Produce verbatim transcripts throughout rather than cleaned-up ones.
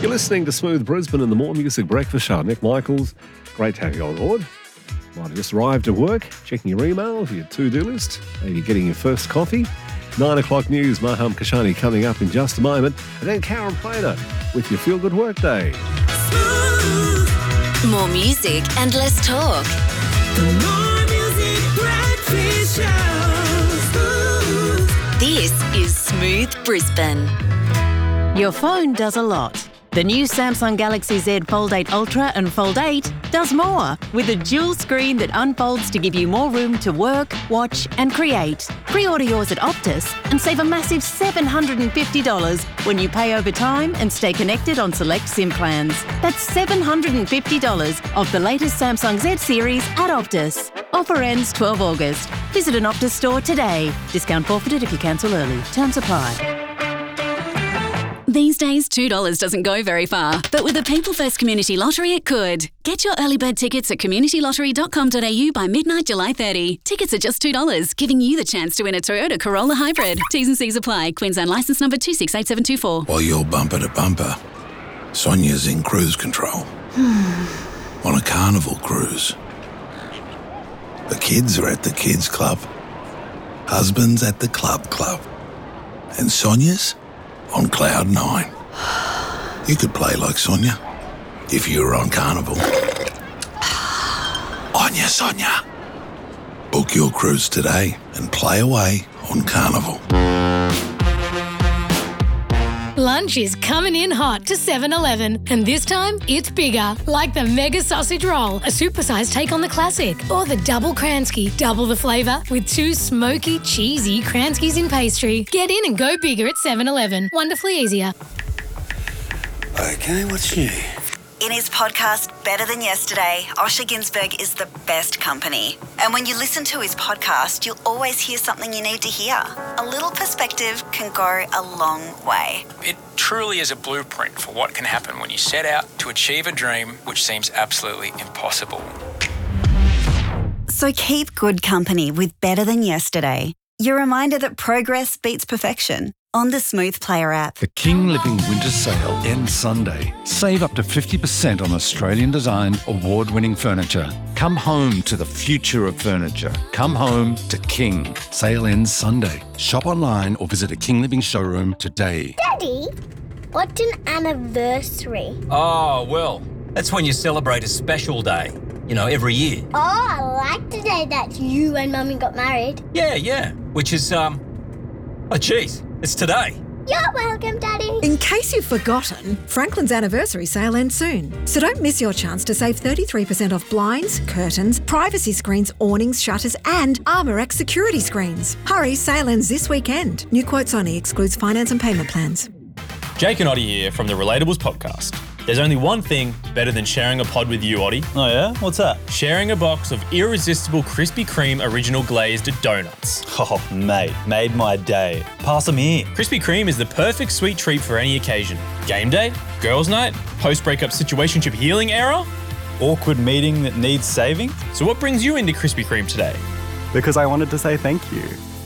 You're listening to Smooth Brisbane and the More Music Breakfast Show. Nick Michaels, great to have you on board. Might have just arrived at work, checking your emails, your to-do list, maybe getting your first coffee. Nine o'clock news, Maham Kashani coming up in just a moment. And then Karen Plater with your Feel Good Workday. More music and less talk. The More Music Breakfast Show. This is Smooth Brisbane. Your phone does a lot. The new Samsung Galaxy Z Fold eight Ultra and Fold eight does more, with a dual screen that unfolds to give you more room to work, watch and create. Pre-order yours at Optus and save a massive seven hundred fifty dollars when you pay over time and stay connected on select SIM plans. That's seven hundred fifty dollars of the latest Samsung Z series at Optus. Offer ends twelfth of August. Visit an Optus store today. Discount forfeited if you cancel early. Terms apply. These days, two dollars doesn't go very far, but with the People First Community Lottery, it could. Get your early bird tickets at community lottery dot com dot a u by midnight July thirtieth. Tickets are just two dollars, giving you the chance to win a Toyota Corolla Hybrid. T's and C's apply. Queensland licence number two six eight seven two four. While you're bumper to bumper, Sonia's in cruise control. On a carnival cruise. The kids are at the kids club. Husband's at the club club. And Sonia's on cloud nine. You could play like Sonia if you were on Carnival. Onya Sonia. Book your cruise today and play away on Carnival. Lunch is coming in hot to seven eleven, and this time it's bigger, like the Mega Sausage Roll, a supersized take on the classic, or the Double Kransky, double the flavour with two smoky, cheesy Kranskys in pastry. Get in and go bigger at seven eleven. Wonderfully easier. Okay, what's new? In his podcast, Better Than Yesterday, Osher Ginsberg is the best company. And when you listen to his podcast, you'll always hear something you need to hear. A little perspective can go a long way. It truly is a blueprint for what can happen when you set out to achieve a dream which seems absolutely impossible. So keep good company with Better Than Yesterday. Your reminder that progress beats perfection. On the Smooth Player app. The King Living Winter Sale ends Sunday. Save up to fifty percent on Australian-designed, award-winning furniture. Come home to the future of furniture. Come home to King. Sale ends Sunday. Shop online or visit a King Living showroom today. Daddy, what's an anniversary? Oh, well, that's when you celebrate a special day. You know, every year. Oh, I like the day that you and Mummy got married. Yeah, yeah. Which is, um... oh, geez. It's today. You're welcome, Daddy. In case you've forgotten, Franklin's anniversary sale ends soon. So don't miss your chance to save thirty-three percent off blinds, curtains, privacy screens, awnings, shutters and ArmorX security screens. Hurry, sale ends this weekend. New quotes only, excludes finance and payment plans. Jake and Oddie here from the Relatables podcast. There's only one thing better than sharing a pod with you, Oddie. Oh yeah? What's that? Sharing a box of irresistible Krispy Kreme original glazed donuts. Oh, mate, made my day. Pass them here. Krispy Kreme is the perfect sweet treat for any occasion. Game day, girls' night, post-breakup situationship healing era. Awkward meeting that needs saving. So what brings you into Krispy Kreme today? Because I wanted to say thank you.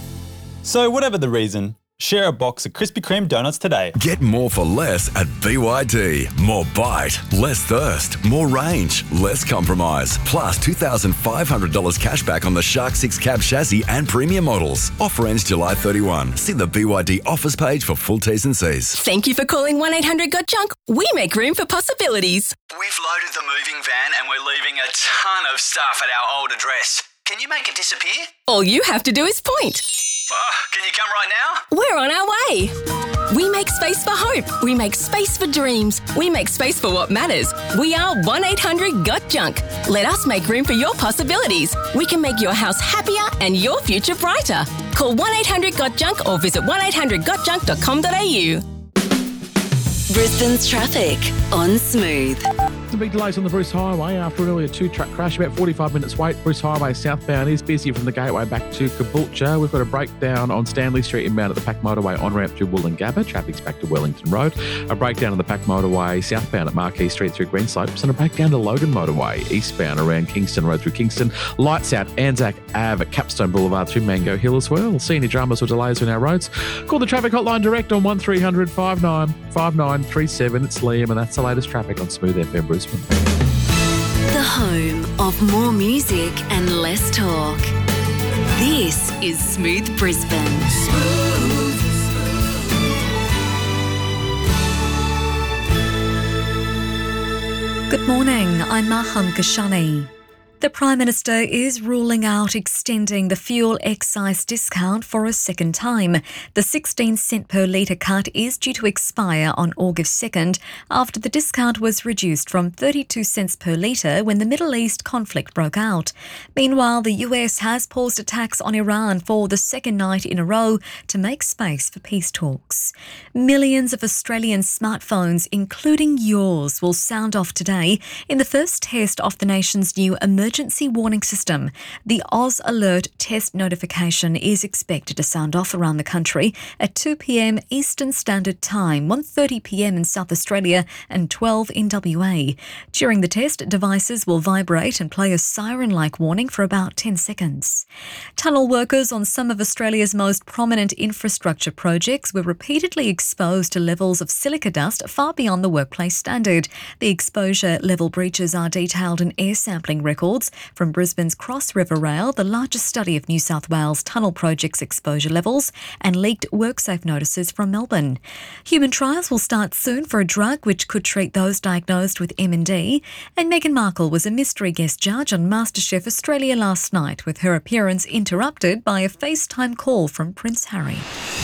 So whatever the reason, share a box of Krispy Kreme donuts today. Get more for less at B Y D. More bite, less thirst, more range, less compromise. Plus two thousand five hundred dollars cash back on the Shark six cab chassis and premium models. Offer ends July thirty-first. See the B Y D offers page for full T's and C's. Thank you for calling one eight hundred got junk. We make room for possibilities. We've loaded the moving van and we're leaving a ton of stuff at our old address. Can you make it disappear? All you have to do is point. Oh, can you come right now? We're on our way. We make space for hope. We make space for dreams. We make space for what matters. We are one eight hundred got junk. Let us make room for your possibilities. We can make your house happier and your future brighter. Call one eight hundred got junk or visit one eight hundred got junk dot com dot a u. Brisbane's traffic on Smooth. Some big delays on the Bruce Highway after an earlier two-truck crash. About forty-five minutes wait. Bruce Highway southbound is busy from the Gateway back to Caboolture. We've got a breakdown on Stanley Street inbound at the Pack Motorway on-ramp to Wollongabba. Traffic's back to Wellington Road. A breakdown on the Pack Motorway southbound at Marquee Street through Greenslopes. And a breakdown to Logan Motorway eastbound around Kingston Road through Kingston. Lights out Anzac Ave at Capstone Boulevard through Mango Hill as well. See any dramas or delays on our roads? Call the traffic hotline direct on one three hundred five nine five nine three seven. It's Liam, and that's the latest traffic on Smooth F M Brisbane. The home of more music and less talk. This is Smooth Brisbane. Good morning, I'm Maham Kashani. The Prime Minister is ruling out extending the fuel excise discount for a second time. The sixteen cent per litre cut is due to expire on August second after the discount was reduced from thirty-two cents per litre when the Middle East conflict broke out. Meanwhile, the U S has paused attacks on Iran for the second night in a row to make space for peace talks. Millions of Australian smartphones, including yours, will sound off today in the first test of the nation's new emergency Emergency warning system. The Oz Alert test notification is expected to sound off around the country at two p.m. Eastern Standard Time, one thirty p.m. in South Australia and twelve in W A. During the test, devices will vibrate and play a siren-like warning for about ten seconds. Tunnel workers on some of Australia's most prominent infrastructure projects were repeatedly exposed to levels of silica dust far beyond the workplace standard. The exposure level breaches are detailed in air sampling records from Brisbane's Cross River Rail, the largest study of New South Wales tunnel projects' exposure levels, and leaked WorkSafe notices from Melbourne. Human trials will start soon for a drug which could treat those diagnosed with M and D, and Meghan Markle was a mystery guest judge on MasterChef Australia last night, with her appearance interrupted by a FaceTime call from Prince Harry.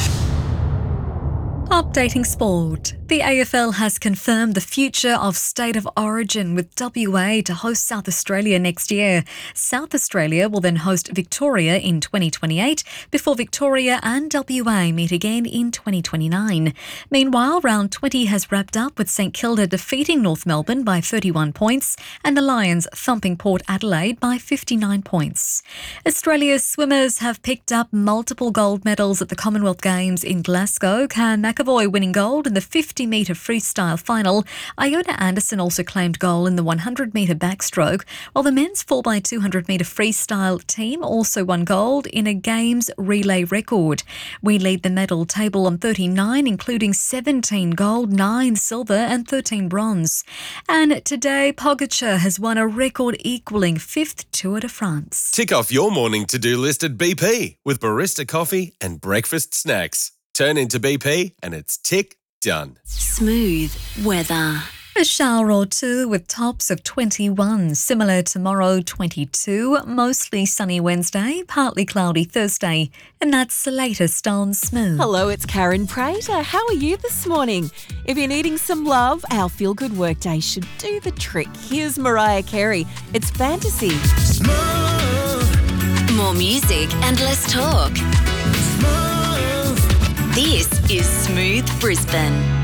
Updating sport. The A F L has confirmed the future of State of Origin with W A to host South Australia next year. South Australia will then host Victoria in twenty twenty-eight before Victoria and W A meet again in twenty twenty-nine. Meanwhile, round twenty has wrapped up with St Kilda defeating North Melbourne by thirty-one points and the Lions thumping Port Adelaide by fifty-nine points. Australia's swimmers have picked up multiple gold medals at the Commonwealth Games in Glasgow. Can McAvoy winning gold in the fifty metre freestyle final. Iona Anderson also claimed gold in the one hundred metre backstroke, while the men's four by two hundred metre freestyle team also won gold in a Games relay record. We lead the medal table on thirty-nine, including seventeen gold, nine silver and thirteen bronze. And today, Pogacar has won a record-equalling fifth Tour de France. Tick off your morning to-do list at B P with barista coffee and breakfast snacks. Turn into B P and it's tick done. Smooth weather. A shower or two with tops of twenty-one. Similar tomorrow, twenty-two. Mostly sunny Wednesday, partly cloudy Thursday. And that's the latest on Smooth. Hello, it's Karen Prater. How are you this morning? If you're needing some love, our Feel Good Workday should do the trick. Here's Mariah Carey. It's Fantasy. Smooth. More music and less talk. This is Smooth Brisbane.